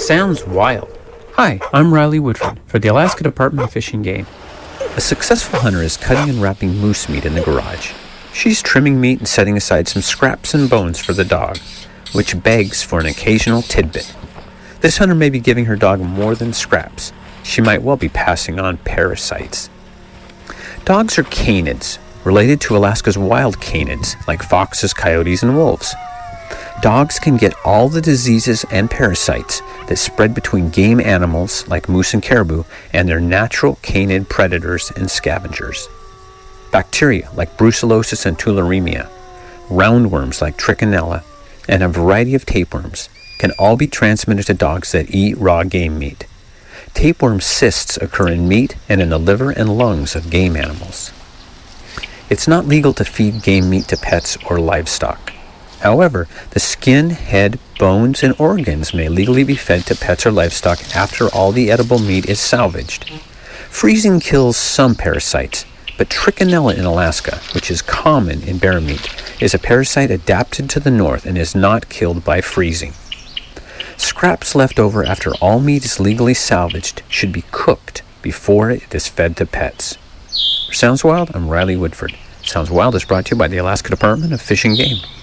Sounds wild. Hi, I'm Riley Woodford for the Alaska Department of Fish and Game. A successful hunter is cutting and wrapping moose meat in the garage. She's trimming meat and setting aside some scraps and bones for the dog, which begs for an occasional tidbit. This hunter may be giving her dog more than scraps. She might well be passing on parasites. Dogs are canids, related to Alaska's wild canids, like foxes, coyotes, and wolves. Dogs can get all the diseases and parasites that spread between game animals like moose and caribou and their natural canid predators and scavengers. Bacteria like brucellosis and tularemia, roundworms like trichinella, and a variety of tapeworms can all be transmitted to dogs that eat raw game meat. Tapeworm cysts occur in meat and in the liver and lungs of game animals. It's not legal to feed game meat to pets or livestock. However, the skin, head, bones, and organs may legally be fed to pets or livestock after all the edible meat is salvaged. Freezing kills some parasites, but trichinella in Alaska, which is common in bear meat, is a parasite adapted to the north and is not killed by freezing. Scraps left over after all meat is legally salvaged should be cooked before it is fed to pets. For Sounds Wild, I'm Riley Woodford. Sounds Wild is brought to you by the Alaska Department of Fish and Game.